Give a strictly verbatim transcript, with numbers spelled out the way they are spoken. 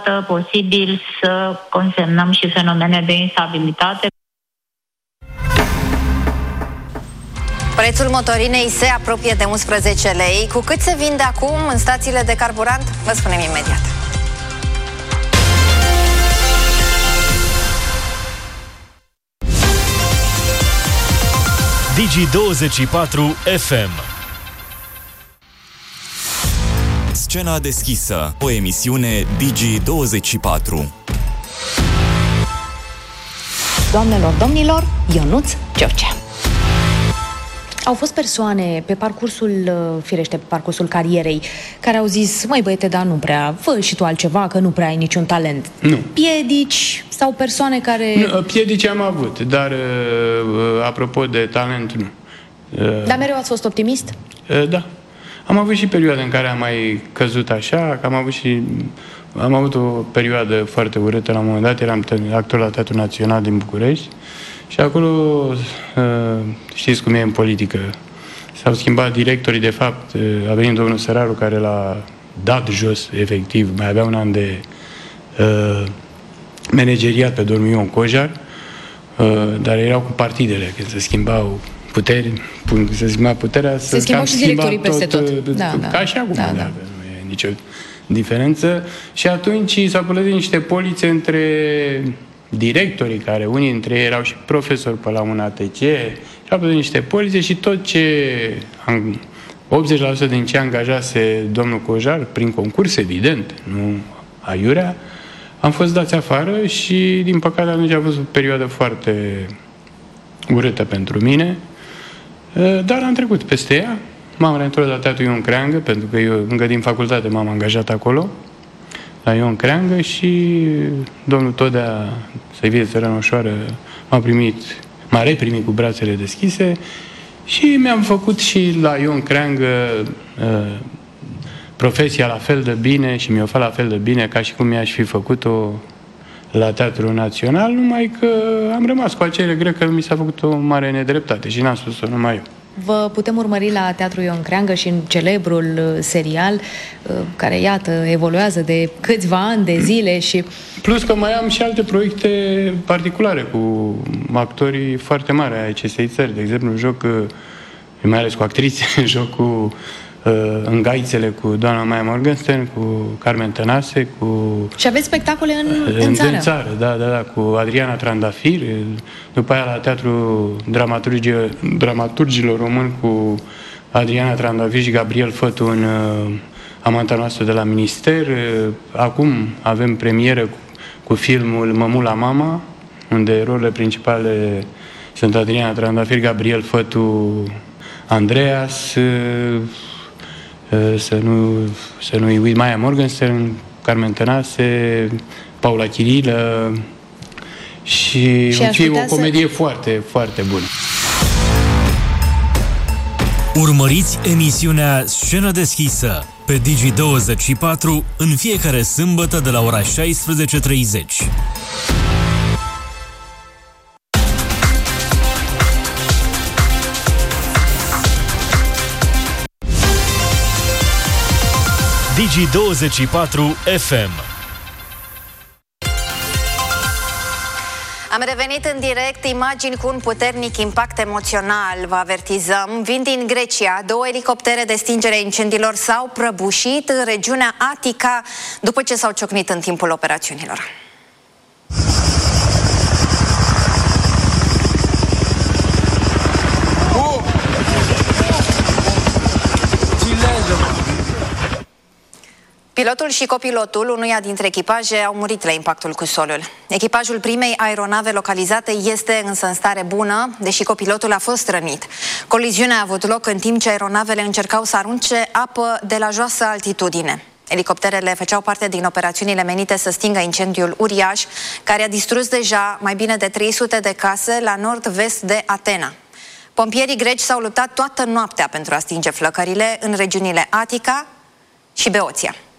posibil să consemnăm și fenomene de instabilitate. Prețul motorinei se apropie de unsprezece lei. Cu cât se vinde acum în stațiile de carburant? Vă spunem imediat. Digi douăzeci și patru F M. Scena deschisă, o emisiune Digi douăzeci și patru. Doamnelor, domnilor, Ionuț George. Au fost persoane pe parcursul, firește, pe parcursul carierei, care au zis: măi băiete, dar nu prea, fă și tu altceva, că nu prea ai niciun talent. Nu. Piedici sau persoane care... Nu, piedici am avut, dar apropo de talent, nu. Dar mereu ați fost optimist? Da. Am avut și perioade în care am mai căzut așa, că am avut și... Am avut o perioadă foarte urâtă la un moment dat, eram actor la Teatrul Național din București și acolo, știți cum e în politică, s-au schimbat directorii, de fapt, a venit domnul Săraru care l-a dat jos, efectiv, mai avea un an de uh, manageriat pe domnul Ion Cojar, uh, dar erau cu partidele, când se schimbau puteri, se schimba puterea, se schimbau și directorii peste tot. Da, da. Ca așa acum, da, da. Nu e nicio diferență. Și atunci s-au plătit niște polițe între directorii, care unii dintre ei erau și profesori pe la un A T C, și-au plătit niște polițe și tot ce, optzeci la sută din ce angajase domnul Cojar, prin concurs, evident, nu aiurea, am fost dați afară și, din păcate, atunci a fost o perioadă foarte urâtă pentru mine, dar am trecut peste ea. M-am reîntors la Teatrul Ion Creangă, pentru că eu încă din facultate m-am angajat acolo, la Ion Creangă, și domnul Todea, să-i fie țărână ușoară, m-a primit, m-a reprimit cu brațele deschise și mi-am făcut și la Ion Creangă uh, profesia la fel de bine și mi-o fac la fel de bine ca și cum mi-aș fi făcut-o la Teatrul Național, numai că am rămas cu acele greu că mi s-a făcut o mare nedreptate și n-am spus-o numai eu. Vă putem urmări la Teatrul Ion Creangă și în celebrul serial care, iată, evoluează de câțiva ani de zile și... Plus că mai am și alte proiecte particulare cu actorii foarte mari ai acestei țări. De exemplu, joc, mai ales cu actrițe, joc cu în Gaițele cu doamna Maia Morgenstern, cu Carmen Tănase, cu... Și aveți spectacole în, în, în țară? În țară, da, da, da, cu Adriana Trandafir, după aia la Teatrul Dramaturgilor, Dramaturgilor Români cu Adriana Trandafir și Gabriel Fătu în uh, Amanta noastră de la Minister. Uh, acum avem premieră cu, cu filmul Mămula Mama, unde rolurile principale sunt Adriana Trandafir, Gabriel Fătu, Andreas, uh, Să, nu, să nu-i uit, Maia Morgenstern, Carmen Tănase, Paula Chirilă și, și un film, o comedie să... foarte, foarte bună. Urmăriți emisiunea Scenă deschisă pe Digi douăzeci și patru în fiecare sâmbătă de la ora șaisprezece treizeci. Digi douăzeci și patru F M. Am revenit în direct, imagini cu un puternic impact emoțional, vă avertizăm. Vin din Grecia, două elicoptere de stingere a incendiilor s-au prăbușit în regiunea Atica după ce s-au ciocnit în timpul operațiunilor. Pilotul și copilotul unuia dintre echipaje au murit la impactul cu solul. Echipajul primei aeronave localizate este însă în stare bună, deși copilotul a fost rănit. Coliziunea a avut loc în timp ce aeronavele încercau să arunce apă de la joasă altitudine. Elicopterele făceau parte din operațiunile menite să stingă incendiul uriaș, care a distrus deja mai bine de trei sute de case la nord-vest de Atena. Pompierii greci s-au luptat toată noaptea pentru a stinge flăcările în regiunile Atica și Beoția.